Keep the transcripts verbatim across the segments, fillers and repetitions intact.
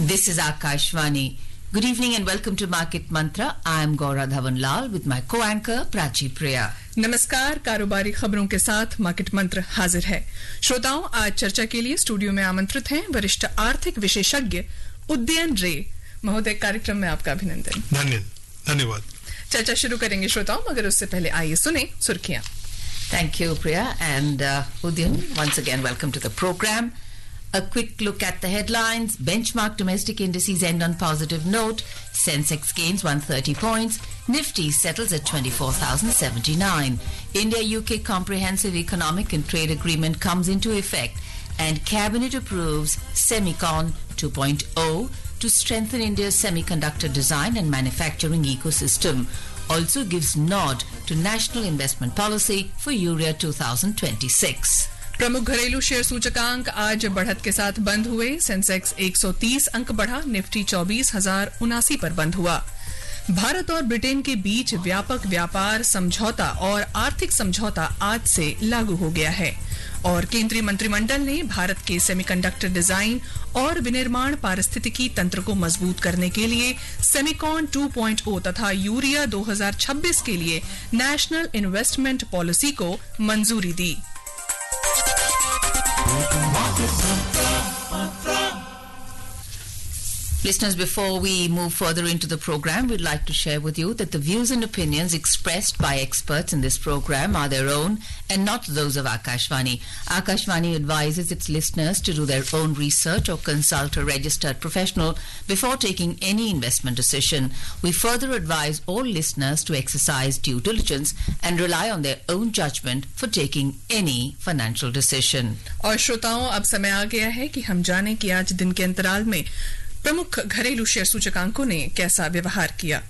This is Akashvani. Good evening and welcome to Market Mantra. I am Gaura Dhawanlal with my co-anchor Prachi Priya. नमस्कार, कारोबारी खबरों के साथ market मंत्र हाजिर है। श्रोताओं, आज चर्चा के लिए स्टूडियो में आमंत्रित हैं वरिष्ठ आर्थिक विशेषज्ञ उदयन रे महोदय। कार्यक्रम में आपका अभिनंदन। धन्यवाद। चर्चा शुरू करेंगे श्रोताओं, मगर उससे पहले आइए सुने सुर्खियां। Thank you, Priya, and uh, Udyan, once again welcome to the program. A quick look at the headlines. Benchmark domestic indices end on positive note. Sensex gains one hundred thirty points. Nifty settles at twenty-four thousand seventy-nine. India-U K Comprehensive Economic and Trade Agreement comes into effect, and Cabinet approves Semicon two point oh to strengthen India's semiconductor design and manufacturing ecosystem. Also gives nod to National Investment Policy for Urea twenty twenty-six. प्रमुख घरेलू share सूचकांक आज बढ़त के साथ बंद हुए। Sensex एक सौ तीस अंक बढ़ा, निफ्टी चौबीस हजार उनासी पर बंद हुआ। भारत और ब्रिटेन के बीच व्यापक व्यापार समझौता और आर्थिक समझौता आज से लागू हो गया है और केंद्रीय मंत्रिमंडल ने भारत के सेमीकंडक्टर डिजाइन और विनिर्माण पारिस्थितिकी तंत्र को मजबूत करने के लिए सेमिकॉन टू पॉइंट oh तथा यूरिया दो हज़ार छब्बीस के लिए नेशनल इन्वेस्टमेंट पॉलिसी को मंजूरी दी। Listeners, before we move further into the program, we'd like to share with you that the views and opinions expressed by experts in this program are their own and not those of Akashvani. Akashvani advises its listeners to do their own research or consult a registered professional before taking any investment decision. We further advise all listeners to exercise due diligence and rely on their own judgment for taking any financial decision. और श्रोताओं, अब समय आ गया है कि हम जानें कि आज दिन के अंतराल में प्रमुख घरेलू शेयर सूचकांकों ने कैसा व्यवहार किया।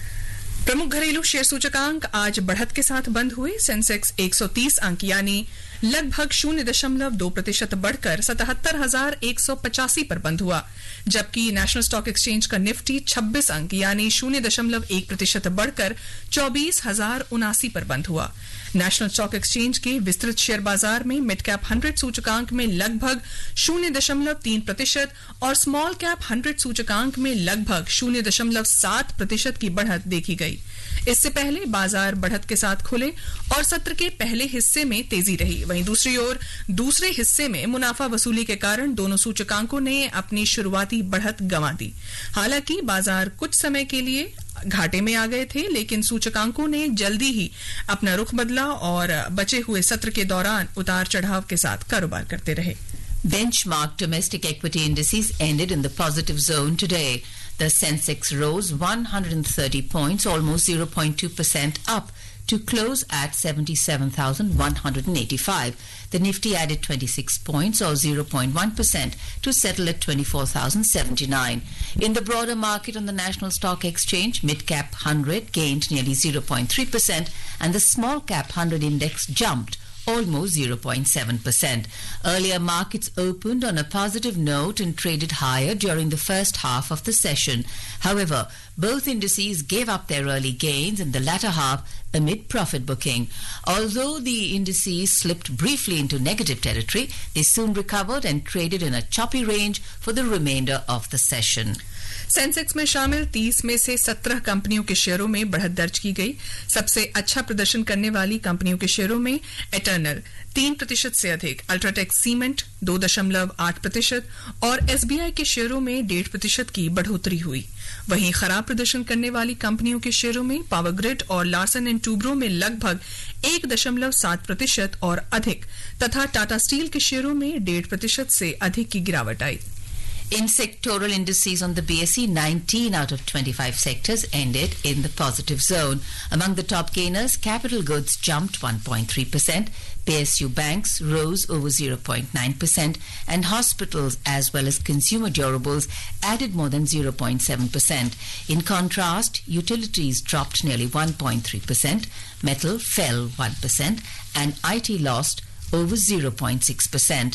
प्रमुख घरेलू शेयर सूचकांक आज बढ़त के साथ बंद हुए। सेंसेक्स एक सौ तीस अंक यानी लगभग शून्य दशमलव दो प्रतिशत बढ़कर सतहत्तर हजार एक सौ पचासी पर बंद हुआ, जबकि नेशनल स्टॉक एक्सचेंज का निफ्टी छब्बीस अंक यानी शून्य दशमलव एक प्रतिशत बढ़कर चौबीस हजार उनासी पर बंद हुआ। नेशनल स्टॉक एक्सचेंज के विस्तृत शेयर बाजार में मिड कैप हंड्रेड सूचकांक में लगभग शून्य दशमलव तीन प्रतिशत और स्मॉल कैप हंड्रेड सूचकांक में लगभग शून्य दशमलव सात प्रतिशत की बढ़त देखी गई। इससे पहले बाजार बढ़त के साथ खुले और सत्र के पहले हिस्से में तेजी रही। वहीं दूसरी ओर दूसरे हिस्से में मुनाफा वसूली के कारण दोनों सूचकांकों ने अपनी शुरुआती बढ़त गंवा दी। हालांकि बाजार कुछ समय के लिए घाटे में आ गए थे, लेकिन सूचकांकों ने जल्दी ही अपना रुख बदला और बचे हुए सत्र के दौरान उतार चढ़ाव के साथ कारोबार करते रहे। Benchmark domestic equity indices ended in the positive zone today. The Sensex rose one hundred thirty points, almost zero point two percent up, to close at seventy-seven thousand one hundred eighty-five. The Nifty added twenty-six points or zero point one percent to settle at twenty-four thousand seventy-nine. In the broader market on the National Stock Exchange, mid-cap one hundred gained nearly zero point three percent and the small-cap one hundred index jumped almost zero point seven percent. Earlier markets opened on a positive note and traded higher during the first half of the session. However, both indices gave up their early gains in the latter half amid profit booking. Although the indices slipped briefly into negative territory, they soon recovered and traded in a choppy range for the remainder of the session. Sensex में शामिल तीस में से सत्रह कंपनियों के शेयरों में बढ़त दर्ज की गई। सबसे अच्छा प्रदर्शन करने वाली कंपनियों के शेयरों में एटर्नल तीन प्रतिशत से अधिक, अल्ट्राटेक सीमेंट दो दशमलव आठ प्रतिशत और एसबीआई के शेयरों में डेढ़ प्रतिशत की बढ़ोतरी हुई। वहीं खराब प्रदर्शन करने वाली कंपनियों के शेयरों में पावर ग्रिड और लार्सन एंड टूब्रो में लगभग एक दशमलव सात प्रतिशत और अधिक तथा टाटा स्टील के शेयरों में डेढ़ प्रतिशत से अधिक की गिरावट आई। In sectoral indices on the B S E, nineteen out of twenty-five sectors ended in the positive zone. Among the top gainers, capital goods jumped one point three percent, P S U banks rose over zero point nine percent, and hospitals as well as consumer durables added more than zero point seven percent. In contrast, utilities dropped nearly one point three percent, metal fell one percent, and I T lost over zero point six percent.